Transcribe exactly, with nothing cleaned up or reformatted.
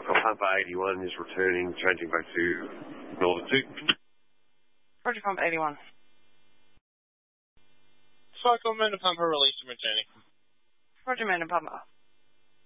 Cycle Pump eighty-one is returning, changing back to Northern two. Roger, Pump eighty-one. Cycle Moon Pumper released and returning. Roger, Moon Pumper.